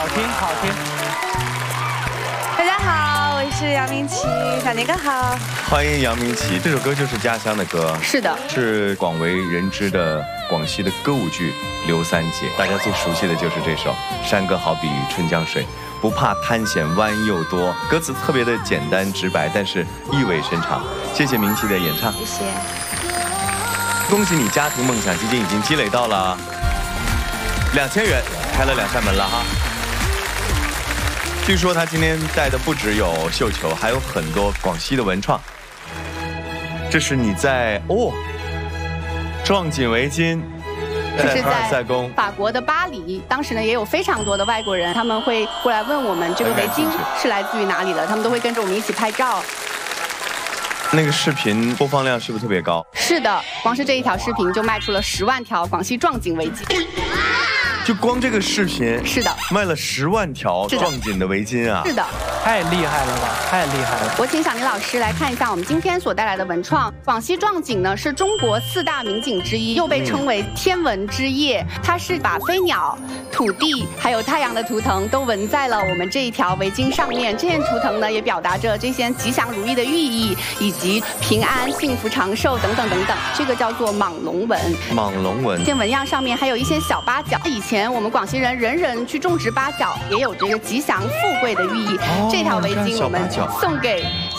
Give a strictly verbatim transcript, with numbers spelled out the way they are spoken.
听好听。 大家好，我是杨明琪，小年哥好。 欢迎杨明琪，这首歌就是家乡的歌， 是的， 是广为人知的广西的歌舞剧《刘三姐》，大家最熟悉的就是这首《山歌好比春江水》。 不怕滩险弯又多，歌词特别的简单直白，但是意味深长。谢谢明琪的演唱， 谢谢。 恭喜你家庭梦想基金已经积累到了两千元，开了两扇门了哈。据说他今天带的不只有绣球，还有很多广西的文创。这是你在哦，撞锦围巾。 这是在法国的巴黎，当时呢也有非常多的外国人，他们会过来问我们这个围巾是来自于哪里的，他们都会跟着我们一起拍照。 那个视频播放量是不是特别高？ 是的，光是这一条视频就卖出了十万条广西撞锦围巾。 就光这个视频是的， 卖了十万条撞锦的围巾啊！ 是的， 太厉害了吧，太厉害了！ 我请小宁老师来看一下我们今天所带来的文创。广西撞锦呢是中国四大名景之一，又被称为天文之夜。它是把飞鸟、土地还有太阳的图腾都纹在了我们这一条围巾上面。这些图腾呢也表达着这些吉祥如意的寓意，以及平安、幸福、长寿等等等等。这个叫做蟒龙纹。 蟒龙纹。这些纹样上面还有一些小八角。以前 我们广西人人人去种植八角，也有这个吉祥富贵的寓意。哦、这条围巾我们送给